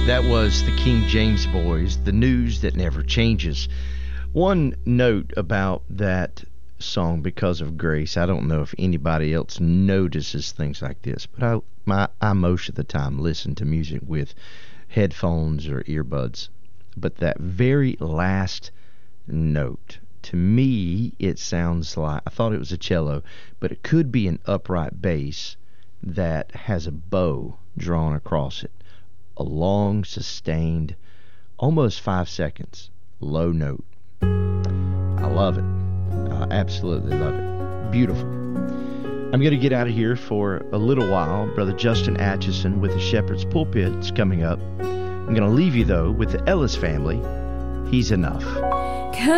That was the King James Boys, The News That Never Changes. One note about that song, Because of Grace, I don't know if anybody else notices things like this, but I most of the time listen to music with headphones or earbuds. But that very last note, to me, it sounds like, I thought it was a cello, but it could be an upright bass that has a bow drawn across it. A long, sustained, almost 5 seconds, low note. I love it. I absolutely love it. Beautiful. I'm going to get out of here for a little while. Brother Justin Atchison with the Shepherd's Pulpit is coming up. I'm going to leave you, though, with the Ellis family. He's Enough.